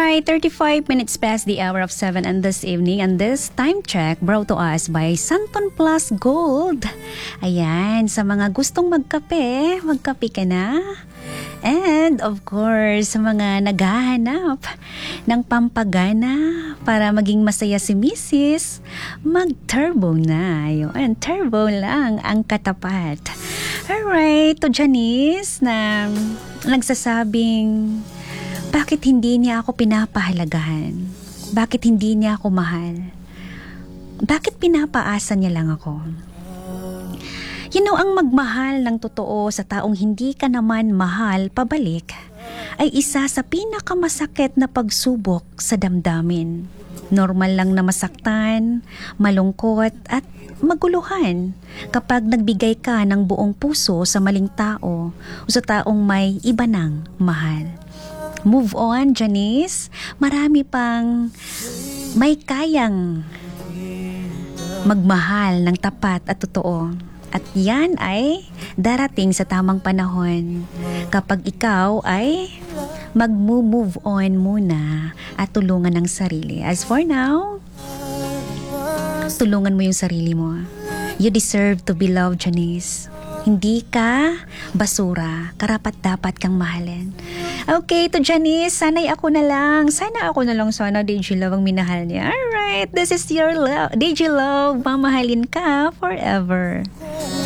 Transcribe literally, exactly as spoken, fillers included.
Alright, thirty-five minutes past the hour of seven and this evening, and this time check brought to us by Santon Plus Gold. Ayan, sa mga gustong magkape, magkape ka na. And of course, sa mga naghahanap ng pampagana para maging masaya si Missus, mag-turbo na. Yun, turbo lang ang katapat. Alright, to Janice na nagsasabing, bakit hindi niya ako pinapahalagahan? Bakit hindi niya ako mahal? Bakit pinapaasa niya lang ako? You know, ang magmahal ng totoo sa taong hindi ka naman mahal pabalik ay isa sa pinakamasakit na pagsubok sa damdamin. Normal lang na masaktan, malungkot at maguluhan kapag nagbigay ka ng buong puso sa maling tao o sa taong may iba ng mahal. Move on, Janice. Marami pang may kayang magmahal ng tapat at totoo. At yan ay darating sa tamang panahon kapag ikaw ay mag-move on muna at tulungan ng sarili. As for now, tulungan mo yung sarili mo. You deserve to be loved, Janice. Hindi ka basura. Karapat dapat kang mahalin. Okay, to Janice, sana'y ako na lang. Sana ako na lang sana D J Love ang minahal niya. Alright, this is your love. D J Love, mamahalin ka forever.